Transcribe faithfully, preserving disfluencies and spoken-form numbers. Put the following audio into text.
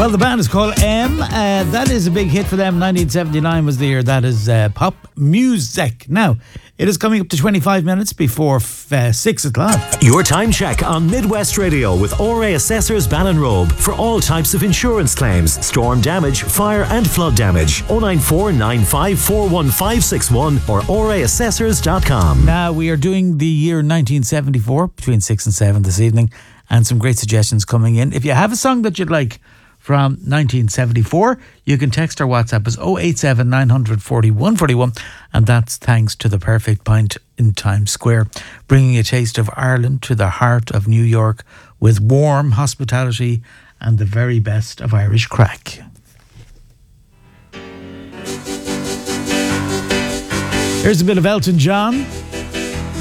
Well, the band is called M. Uh, that is a big hit for them. nineteen seventy-nine was the year. That is uh, pop music. Now, it is coming up to twenty-five minutes before f- uh, six o'clock. Your time check on Midwest Radio with O R A Assessors Ballinrobe for all types of insurance claims, storm damage, fire and flood damage. oh nine four nine five four one five six one or O R A assessors dot com. Now, we are doing the year nineteen seventy-four between six and seven this evening, and some great suggestions coming in. If you have a song that you'd like from nineteen seventy-four, you can text our WhatsApp as oh eight seven nine four one four one, and that's thanks to the Perfect Pint in Times Square, bringing a taste of Ireland to the heart of New York with warm hospitality and the very best of Irish crack. Here's a bit of Elton John.